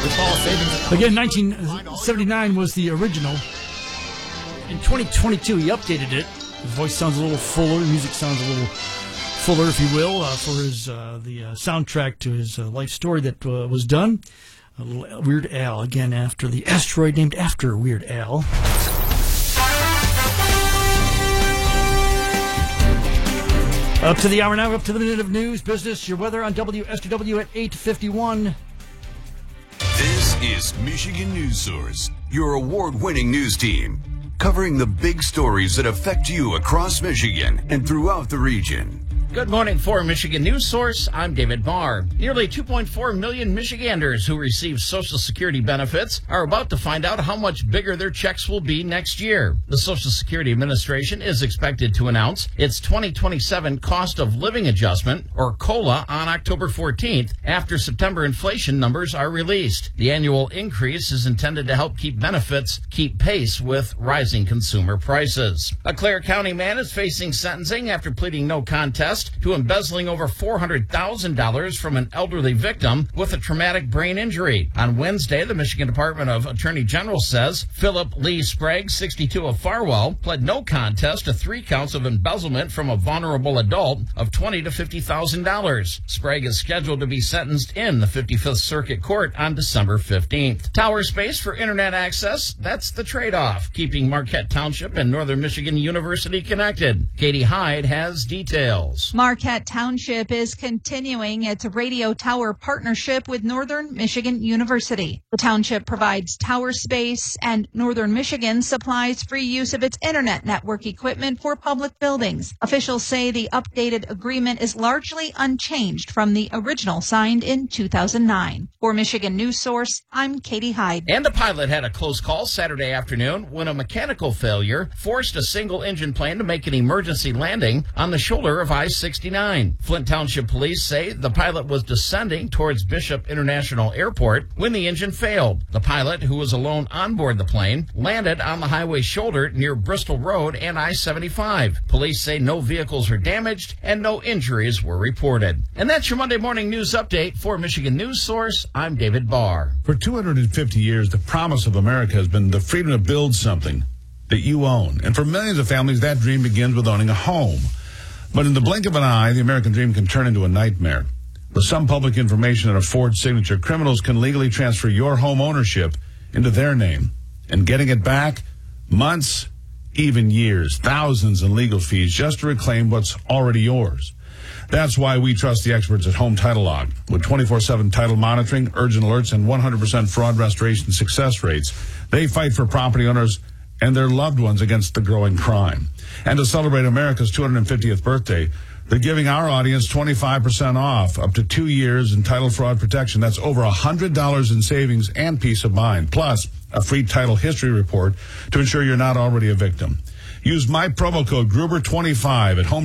Again, 1979 was the original. In 2022, he updated it. His voice sounds a little fuller. Music sounds a little fuller, if you will, for his the soundtrack to his life story that was done. A little Weird Al, again, after the asteroid named after Weird Al. Up to the hour now, up to the minute of news, business, your weather on WSTW at 8:51. This is Michigan News Source, your award-winning news team, covering the big stories that affect you across Michigan and throughout the region. Good morning for Michigan News Source. I'm David Barr. Nearly 2.4 million Michiganders who receive Social Security benefits are about to find out how much bigger their checks will be next year. The Social Security Administration is expected to announce its 2027 Cost of Living Adjustment, or COLA, on October 14th after September inflation numbers are released. The annual increase is intended to help keep benefits keep pace with rising consumer prices. A Clare County man is facing sentencing after pleading no contest to embezzling over $400,000 from an elderly victim with a traumatic brain injury. On Wednesday, the Michigan Department of Attorney General says Philip Lee Sprague, 62, of Farwell, pled no contest to 3 counts of embezzlement from a vulnerable adult of $20,000 to $50,000. Sprague is scheduled to be sentenced in the 55th Circuit Court on December 15th. Tower space for internet access, that's the trade-off, keeping Marquette Township and Northern Michigan University connected. Katie Hyde has details. Marquette Township is continuing its radio tower partnership with Northern Michigan University. The township provides tower space, and Northern Michigan supplies free use of its internet network equipment for public buildings. Officials say the updated agreement is largely unchanged from the original signed in 2009. For Michigan News Source, I'm Katie Hyde. And a pilot had a close call Saturday afternoon when a mechanical failure forced a single-engine plane to make an emergency landing on the shoulder of I-69. Flint Township Police say the pilot was descending towards Bishop International Airport when the engine failed. The pilot, who was alone on board the plane, landed on the highway shoulder near Bristol Road and I-75. Police say no vehicles were damaged and no injuries were reported. And that's your Monday morning news update. For Michigan News Source, I'm David Barr. For 250 years, the promise of America has been the freedom to build something that you own. And for millions of families, that dream begins with owning a home. But in the blink of an eye, the American dream can turn into a nightmare. With some public information and a forged signature, criminals can legally transfer your home ownership into their name. And getting it back, months, even years, thousands in legal fees just to reclaim what's already yours. That's why we trust the experts at Home Title Log. With 24/7 title monitoring, urgent alerts, and 100% fraud restoration success rates, they fight for property owners and their loved ones against the growing crime. And to celebrate America's 250th birthday, they're giving our audience 25% off, up to 2 years in title fraud protection. That's over $100 in savings and peace of mind, plus a free title history report to ensure you're not already a victim. Use my promo code Gruber25 at Home